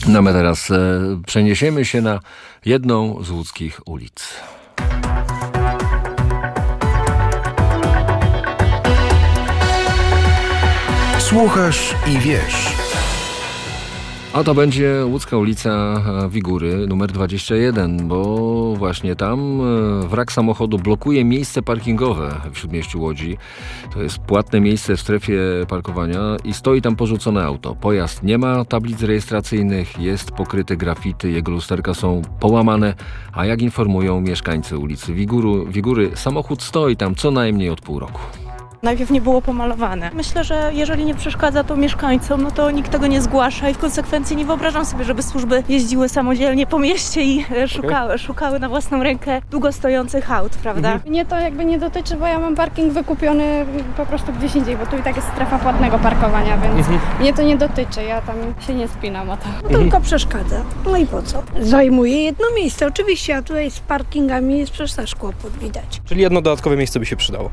No my teraz przeniesiemy się na jedną z łódzkich ulic. Słuchasz i wiesz. A to będzie łódzka ulica Wigury numer 21, bo właśnie tam wrak samochodu blokuje miejsce parkingowe w śródmieściu Łodzi. To jest płatne miejsce w strefie parkowania i stoi tam porzucone auto. Pojazd nie ma tablic rejestracyjnych, jest pokryty graffiti, jego lusterka są połamane, a jak informują mieszkańcy ulicy Wigury, samochód stoi tam co najmniej od pół roku. Najpierw nie było pomalowane. Myślę, że jeżeli nie przeszkadza to mieszkańcom, no to nikt tego nie zgłasza i w konsekwencji nie wyobrażam sobie, żeby służby jeździły samodzielnie po mieście i szukały na własną rękę długo stojących aut, prawda? Mnie to jakby nie dotyczy, bo ja mam parking wykupiony po prostu gdzieś indziej, bo tu i tak jest strefa płatnego parkowania, więc mnie to nie dotyczy, ja tam się nie spinam o to. Tylko przeszkadza. No i po co? Zajmuje jedno miejsce, oczywiście, a tutaj z parkingami jest przecież też kłopot widać. Czyli jedno dodatkowe miejsce by się przydało.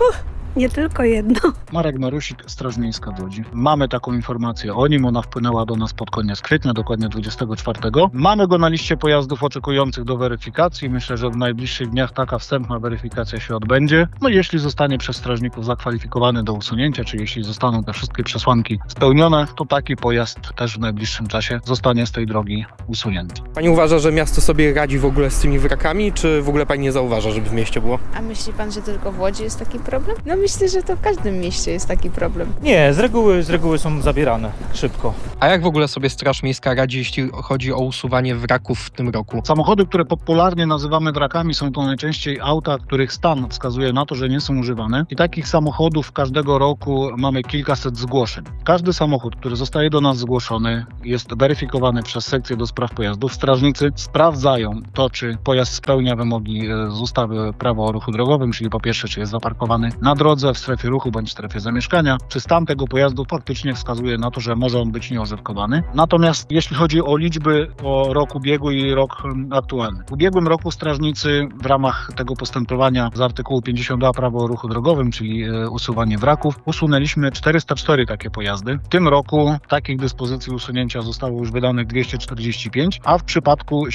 Nie tylko jedno. Marek Marusik, Straż Miejska Łodzi. Mamy taką informację o nim, ona wpłynęła do nas pod koniec kwietnia, dokładnie 24. Mamy go na liście pojazdów oczekujących do weryfikacji. Myślę, że w najbliższych dniach taka wstępna weryfikacja się odbędzie. No jeśli zostanie przez strażników zakwalifikowany do usunięcia, czy jeśli zostaną te wszystkie przesłanki spełnione, to taki pojazd też w najbliższym czasie zostanie z tej drogi usunięty. Pani uważa, że miasto sobie radzi w ogóle z tymi wrakami, czy w ogóle pani nie zauważa, żeby w mieście było? A myśli pan, że tylko w Łodzi jest taki problem? No myślę, że to w każdym mieście jest taki problem. Nie, z reguły są zabierane szybko. A jak w ogóle sobie Straż Miejska radzi, jeśli chodzi o usuwanie wraków w tym roku? Samochody, które popularnie nazywamy wrakami, są to najczęściej auta, których stan wskazuje na to, że nie są używane. I takich samochodów każdego roku mamy kilkaset zgłoszeń. Każdy samochód, który zostaje do nas zgłoszony, jest weryfikowany przez sekcję do spraw pojazdów. Strażnicy sprawdzają to, czy pojazd spełnia wymogi z ustawy Prawo o ruchu drogowym, czyli po pierwsze, czy jest zaparkowany na drodze, w strefie ruchu bądź strefie zamieszkania, czy stan tego pojazdu faktycznie wskazuje na to, że może on być nieużytkowany. Natomiast jeśli chodzi o liczby o rok ubiegły i rok aktualny. W ubiegłym roku strażnicy w ramach tego postępowania z artykułu 52 Prawo o ruchu drogowym, czyli usuwanie wraków, usunęliśmy 404 takie pojazdy. W tym roku takich dyspozycji usunięcia zostało już wydanych 245, a w przypadku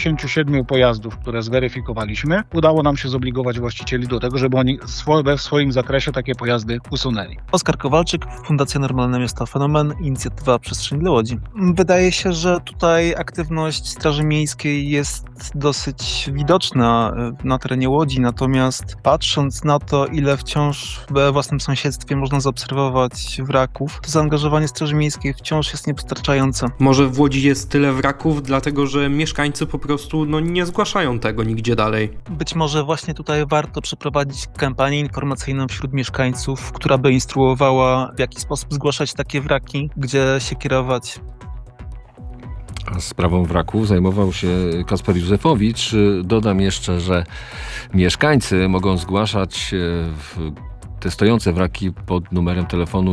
77 pojazdów, które zweryfikowaliśmy, udało nam się zobligować właścicieli do tego, żeby oni we swoim zakresie takie pojazdy usunęli. Oskar Kowalczyk, Fundacja Normalne Miasto Fenomen, inicjatywa Przestrzeń dla Łodzi. Wydaje się, że tutaj aktywność Straży Miejskiej jest dosyć widoczna na terenie Łodzi, natomiast patrząc na to, ile wciąż we własnym sąsiedztwie można zaobserwować wraków, to zaangażowanie Straży Miejskiej wciąż jest niewystarczające. Może w Łodzi jest tyle wraków, dlatego że mieszkańcy po prostu nie zgłaszają tego nigdzie dalej. Być może właśnie tutaj warto przeprowadzić kampanię informacyjną wśród mieszkańców, która by instruowała, w jaki sposób zgłaszać takie wraki, gdzie się kierować. A sprawą wraków zajmował się Kasper Józefowicz. Dodam jeszcze, że mieszkańcy mogą zgłaszać te stojące wraki pod numerem telefonu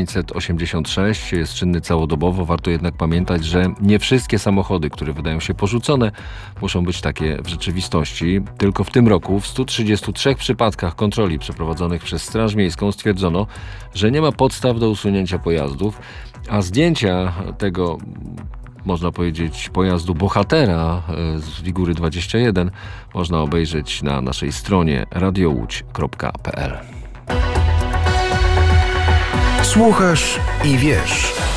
986. Jest czynny całodobowo. Warto jednak pamiętać, że nie wszystkie samochody, które wydają się porzucone, muszą być takie w rzeczywistości. Tylko w tym roku w 133 przypadkach kontroli przeprowadzonych przez Straż Miejską stwierdzono, że nie ma podstaw do usunięcia pojazdów, a zdjęcia tego, można powiedzieć, pojazdu bohatera z Wigury 21 można obejrzeć na naszej stronie radiołódź.pl. Słuchasz i wiesz.